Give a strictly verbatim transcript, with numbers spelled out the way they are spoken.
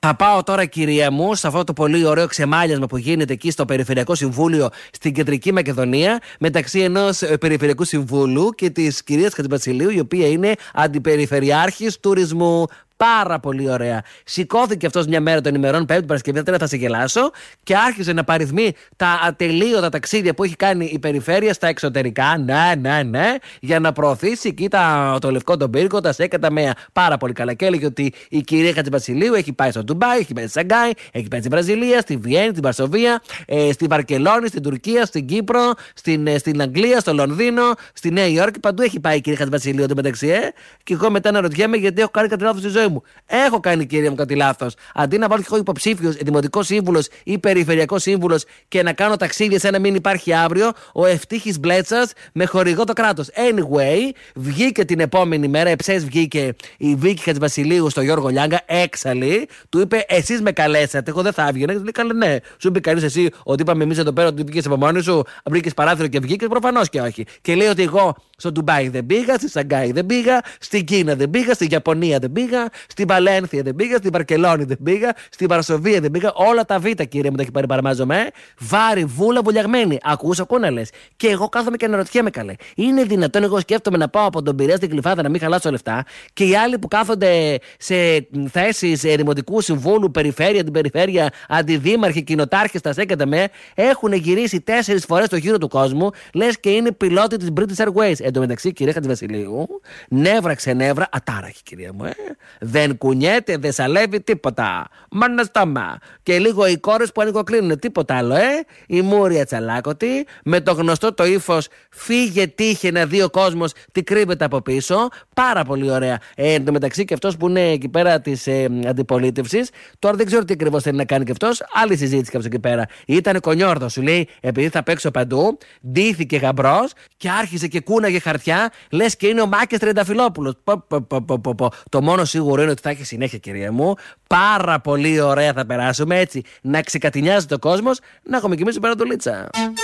Θα πάω τώρα, κυρία μου, σε αυτό το πολύ ωραίο ξεμάλιασμα που γίνεται εκεί στο Περιφερειακό Συμβούλιο στην Κεντρική Μακεδονία, μεταξύ ενός Περιφερειακού Συμβούλου και της κυρίας Χατζηβασιλείου, η οποία είναι αντιπεριφερειάρχης τουρισμού. Πάρα πολύ ωραία. Σηκώθηκε αυτός μια μέρα των ημερών, Πέμπτη Παρασκευή, δεν θα σε γελάσω, και άρχισε να παριθμεί τα ατελείωτα ταξίδια που έχει κάνει η περιφέρεια στα εξωτερικά. Ναι, ναι, ναι, για να προωθήσει εκεί τα, το Λευκό τον Πύργο, τα ΣΕΚΑ, τα ΜΕΑ. Πάρα πολύ καλά. Και έλεγε ότι η κυρία Χατζηβασιλείου έχει πάει στο Ντουμπάι, έχει πάει στη Σαγκάη, έχει πάει στη Βραζιλία, στη Βιέννη, στην Βαρσοβία, ε, στη Βαρκελόνη, στην Τουρκία, στην Κύπρο, στην, ε, στην Αγγλία, στο Λονδίνο, στη Νέα Υόρκη. Παντού έχει πάει η κυρία Χατζηβασιλείου εντωμεταξύ, ε. Και εγώ μετά αναρωτιέμαι γιατί έχω κάνει κάτι λάθος στη ζωή μου. Έχω κάνει, κυρία μου, κάτι λάθος. Αντί να βάλω και εγώ υποψήφιος, δημοτικός σύμβουλος ή περιφερειακός σύμβουλος και να κάνω ταξίδια σαν να μην υπάρχει αύριο, ο Ευτύχης Μπλέτσας με χορηγό το κράτος. Anyway, βγήκε την επόμενη μέρα, εψές βγήκε η Βίκη Χατζηβασιλείου στο Γιώργο Λιάγκα, έξαλλη, του είπε: εσείς με καλέσατε, εγώ δεν θα έβγαινα. Λέει: καλά, ναι. Σου είπε κανείς εσύ ότι είπαμε εμείς εδώ πέρα ότι βγήκες από μόνη σου, βρήκες παράθυρο και βγήκες? Προφανώς και όχι. Και λέει ότι εγώ στο Ντουμπάι δεν πήγα, στη Σαγκάη δεν πήγα, στην Κίνα δεν πήγα, στη Ιαπωνία δεν πήγα, στην Βαλένθια δεν πήγα, στην Βαρκελόνη δεν πήγα, στην Βαρσοβία δεν πήγα. Όλα τα β', κύριε μου, τα έχει πάρει, παραμάζομαι. Ε. Βάρη, βούλα, βουλιαγμένη. Ακούς, ακούω να λες. Και εγώ κάθομαι και αναρωτιέμαι, καλέ. Είναι δυνατόν εγώ σκέφτομαι να πάω από τον Πειραιά στην Κλιφάδα να μην χαλάσω λεφτά, και οι άλλοι που κάθονται σε θέσεις δημοτικού συμβούλου, περιφέρεια, την περιφέρεια, αντιδήμαρχοι, κοινοτάρχες, τα ΣΕΚΑ, τα ΜΕ, έχουν γυρίσει τέσσερις φορές το γύρο του κόσμου, λες και είναι πιλότοι της British Airways. Εν τω μεταξύ, κυρία Χατζηβασιλείου, νεύρα ξενεύρα, ατάραχη, κυρία μου, ε. Δεν κουνιέται, δεν σαλεύει τίποτα. Μάνα στόμα. Και λίγο οι κόρες που ανοιγοκλίνουν, τίποτα άλλο, ε. Η Μούρια τσαλάκωτη, με το γνωστό το ύφος, φύγε τύχε να δει ο κόσμος τι κρύβεται από πίσω. Πάρα πολύ ωραία. Ε, εν τω μεταξύ και αυτός που είναι εκεί πέρα της ε, αντιπολίτευσης, τώρα δεν ξέρω τι ακριβώς θέλει να κάνει και αυτός. Άλλη συζήτηση κάποιος εκεί πέρα. Ήταν κονιόρδο, σου λέει, επειδή θα παίξω παντού, ντύθηκε γαμπρός και άρχισε και κούναγε χαρτιά, λες και είναι ο Μάκης Τρενταφυλόπουλος. Πο, πο, πο, πο, πο, πο. Το μόνο σίγουρο είναι ότι θα έχει συνέχεια, κυρία μου. Πάρα πολύ ωραία θα περάσουμε, έτσι να ξεκατηνιάζεται ο κόσμος, να έχουμε κι εμείς την Πανατολίτσα.